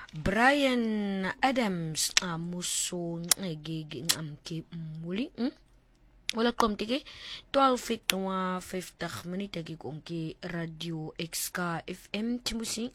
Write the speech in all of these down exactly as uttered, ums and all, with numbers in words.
Brian Adams amuso ngeke ngamke muli wala komtike twelve fit wa fifty minute ke konke radio X K F M timusi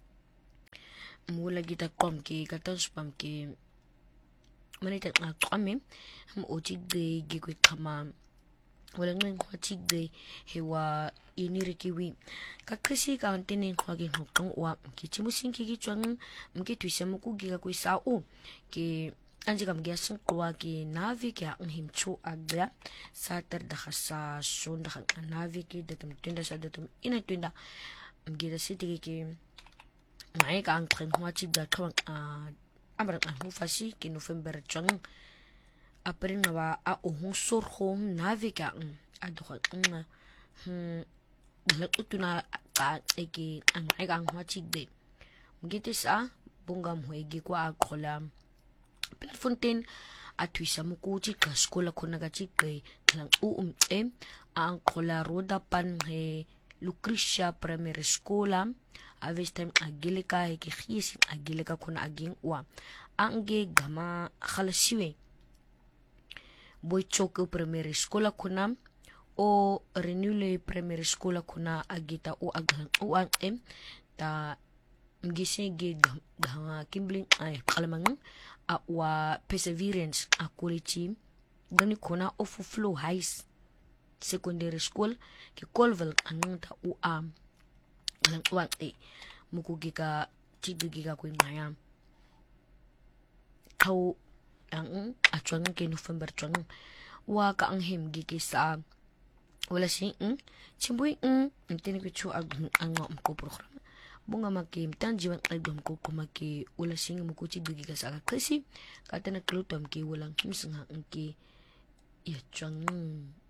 mula kita komke katons pamke manita ngaqame am otigde gikwekama wala ngin kwatigde hewa inirikiwi kakrisi ka antene kwage ngqong wa kichimusin kigitwang mkitwisa mukugiga kwisao ke anje kam giasin kwa ke navi ke ngimchu agla satar da khasa shon da navi ke datum tunda sa datum ina tunda mgida siti ke mai ka ang kren hwa chibda kwang a amra ang fasi ke november chang aprin wa a ohong sorhong navi ka adho nga hmm utuna ka eke ang ay ang hwachigde mgite sa bungam huegi kwa akola Platfontaine atwisa mukuchi ka skola kunaga chike lang uum e ang kola roda pan he Lucretia Primary School aves time agilika he kihis agilika kuna aging wa angge gama khalasiwe boy choko Primary School kuna o renule primary school kuna agita o agang o ang em ta mgise ge ganga kimbling ay kalamang a wa perseverance a quality gani kuna of flow high secondary school ki Colville anong ta o am lang wang e mukugika tigigika ko ngaya kau ang atwang ke November twang wa ka ang himgi sa wala si ng chimboy ng intini ko chu ag ang ko program bunga makim tan jiwan agdom ko kumaki wala sing mo ko chibigi ka sa kasi kata na klutom ki walang kimsanga ang ki ya chang